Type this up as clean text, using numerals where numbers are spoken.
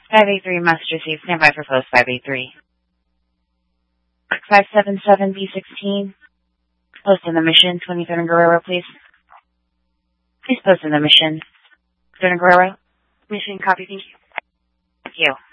583 must receive. Stand by for post 583. 577B16. Post in the mission. 23rd and Guerrero, please. Please post in the mission. 23rd and Guerrero. Mission, copy, thank you. Thank you.